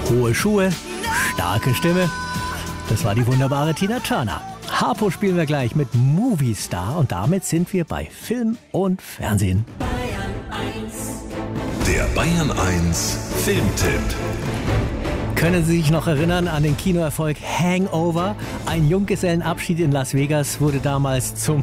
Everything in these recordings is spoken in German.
Hohe Schuhe, starke Stimme. Das war die wunderbare Tina Turner. Harpo spielen wir gleich mit Movie Star und damit sind wir bei Film und Fernsehen. Der Bayern 1 Filmtipp. Können Sie sich noch erinnern an den Kinoerfolg Hangover? Ein Junggesellenabschied in Las Vegas wurde damals zum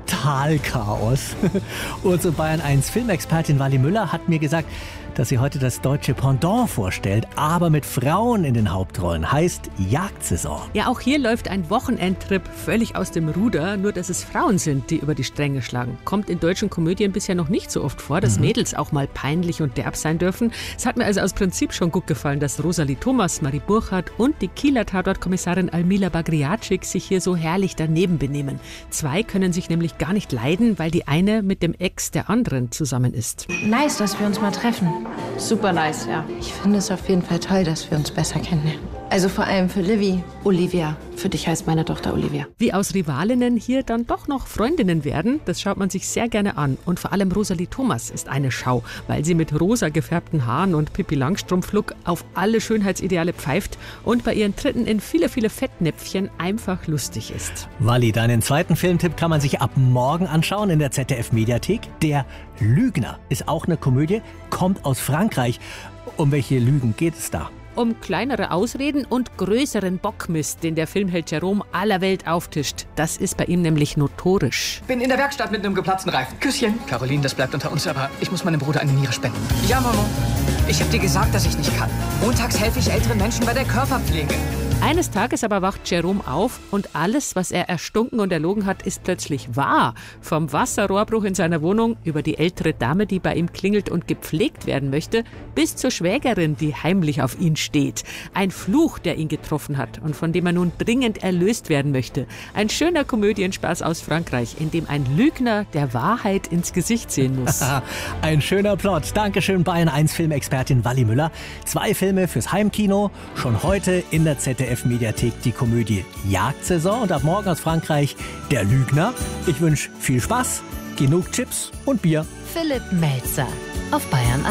Totalchaos. Unsere Bayern 1 Filmexpertin Wally Müller hat mir gesagt, dass sie heute das deutsche Pendant vorstellt, aber mit Frauen in den Hauptrollen, heißt Jagdsaison. Ja, auch hier läuft ein Wochenendtrip völlig aus dem Ruder, nur dass es Frauen sind, die über die Stränge schlagen. Kommt in deutschen Komödien bisher noch nicht so oft vor, dass Mädels auch mal peinlich und derb sein dürfen. Es hat mir also aus Prinzip schon gut gefallen, dass Rosalie Thomas, Marie Burchardt und die Kieler Tatortkommissarin Almila Bagriatschik sich hier so herrlich daneben benehmen. Zwei können sich nämlich gar nicht leiden, weil die eine mit dem Ex der anderen zusammen ist. Nice, dass wir uns mal treffen. Super nice, ja. Ich finde es auf jeden Fall toll, dass wir uns besser kennenlernen. Also vor allem für Livy. Olivia. Für dich heißt meine Tochter Olivia. Wie aus Rivalinnen hier dann doch noch Freundinnen werden, das schaut man sich sehr gerne an. Und vor allem Rosalie Thomas ist eine Schau, weil sie mit rosa gefärbten Haaren und Pippi Langstrumpf-Look auf alle Schönheitsideale pfeift und bei ihren Tritten in viele, viele Fettnäpfchen einfach lustig ist. Wally, deinen zweiten Filmtipp kann man sich ab morgen anschauen in der ZDF-Mediathek. Der Lügner ist auch eine Komödie, kommt aus Frankreich. Um welche Lügen geht es da? Um kleinere Ausreden und größeren Bockmist, den der Filmheld Jerome aller Welt auftischt. Das ist bei ihm nämlich notorisch. Bin in der Werkstatt mit einem geplatzten Reifen. Küsschen. Caroline, das bleibt unter uns, aber ich muss meinem Bruder eine Niere spenden. Ja, Mama. Ich hab dir gesagt, dass ich nicht kann. Montags helfe ich älteren Menschen bei der Körperpflege. Eines Tages aber wacht Jerome auf und alles, was er erstunken und erlogen hat, ist plötzlich wahr. Vom Wasserrohrbruch in seiner Wohnung über die ältere Dame, die bei ihm klingelt und gepflegt werden möchte, bis zur Schwägerin, die heimlich auf ihn steht. Ein Fluch, der ihn getroffen hat und von dem er nun dringend erlöst werden möchte. Ein schöner Komödienspaß aus Frankreich, in dem ein Lügner der Wahrheit ins Gesicht sehen muss. Ein schöner Plot. Dankeschön, Bayern 1 Filmexpertin Wally Müller. 2 Filme fürs Heimkino. Schon heute in der ZDF-Mediathek die Komödie Jagdsaison und ab morgen aus Frankreich Der Lügner. Ich wünsche viel Spaß, genug Chips und Bier. Philipp Melzer auf Bayern 1.